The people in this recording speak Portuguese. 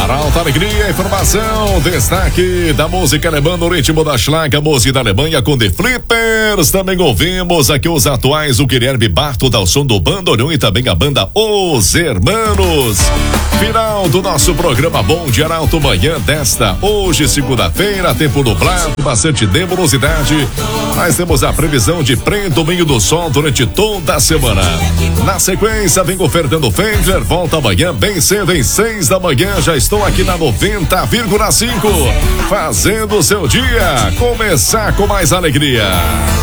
Arauto Alegria, informação, destaque da música alemã no ritmo da Schlager, música da Alemanha com The Flippers. Também ouvimos aqui os atuais, o Guilherme Bartol ao som do bandoneon e também a banda Os Hermanos. Final do nosso programa Bom Dia Arauto Manhã desta hoje, segunda-feira, tempo nublado, bastante nebulosidade, mas temos a previsão de predomínio do sol durante toda a semana. Na sequência, vem com Fernando Fendler, volta amanhã bem cedo, em 6 da manhã, já estou aqui na 90,5, fazendo o seu dia começar com mais alegria.